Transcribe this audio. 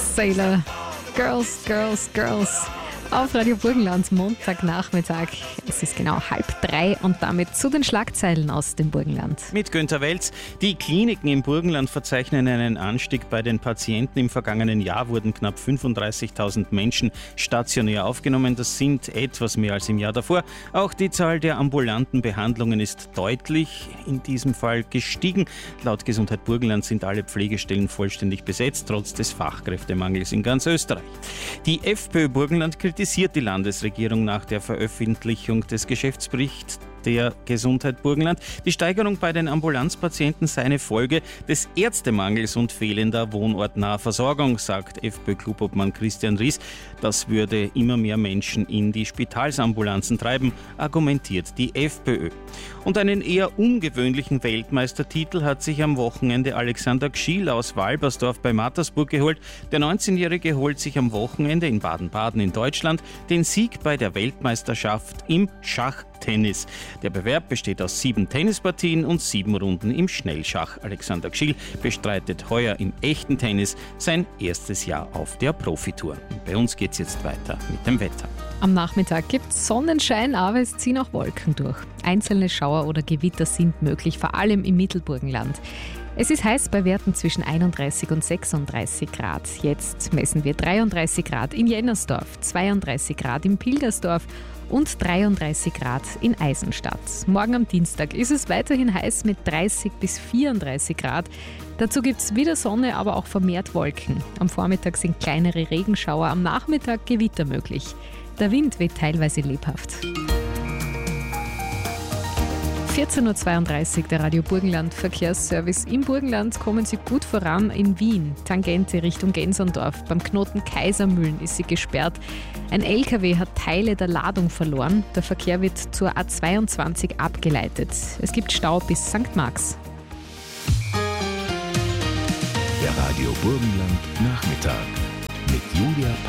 Sailor. Girls, Girls, Girls. Auf Radio Burgenland, Montagnachmittag. Es ist genau 2:30 und damit zu den Schlagzeilen aus dem Burgenland. Mit Günther Welz. Die Kliniken im Burgenland verzeichnen einen Anstieg bei den Patienten. Im vergangenen Jahr wurden knapp 35.000 Menschen stationär aufgenommen. Das sind etwas mehr als im Jahr davor. Auch die Zahl der ambulanten Behandlungen ist deutlich in diesem Fall gestiegen. Laut Gesundheit Burgenland sind alle Pflegestellen vollständig besetzt, trotz des Fachkräftemangels in ganz Österreich. Die FPÖ Burgenland kritisiert die Landesregierung nach der Veröffentlichung des Geschäftsberichts der Gesundheit Burgenland. Die Steigerung bei den Ambulanzpatienten sei eine Folge des Ärztemangels und fehlender wohnortnaher Versorgung, sagt FPÖ-Klubobmann Christian Ries. Das würde immer mehr Menschen in die Spitalsambulanzen treiben, argumentiert die FPÖ. Und einen eher ungewöhnlichen Weltmeistertitel hat sich am Wochenende Alexander Gschiel aus Walbersdorf bei Mattersburg geholt. Der 19-Jährige holt sich am Wochenende in Baden-Baden in Deutschland den Sieg bei der Weltmeisterschaft im Schachtennis. Der Bewerb besteht aus 7 Tennispartien und 7 Runden im Schnellschach. Alexander Gschiel bestreitet heuer im echten Tennis sein erstes Jahr auf der Profitour. Und bei uns geht's jetzt weiter mit dem Wetter. Am Nachmittag gibt es Sonnenschein, aber es ziehen auch Wolken durch. Einzelne Schauer oder Gewitter sind möglich, vor allem im Mittelburgenland. Es ist heiß bei Werten zwischen 31 und 36 Grad. Jetzt messen wir 33 Grad in Jennersdorf, 32 Grad in Pilgersdorf und 33 Grad in Eisenstadt. Morgen am Dienstag ist es weiterhin heiß mit 30 bis 34 Grad. Dazu gibt es wieder Sonne, aber auch vermehrt Wolken. Am Vormittag sind kleinere Regenschauer, am Nachmittag Gewitter möglich. Der Wind weht teilweise lebhaft. 14.32 Uhr, der Radio Burgenland Verkehrsservice. Im Burgenland kommen Sie gut voran in Wien. Tangente Richtung Genserndorf. Beim Knoten Kaisermühlen ist sie gesperrt. Ein LKW hat Teile der Ladung verloren. Der Verkehr wird zur A22 abgeleitet. Es gibt Stau bis St. Marx. Der Radio Burgenland Nachmittag mit Julia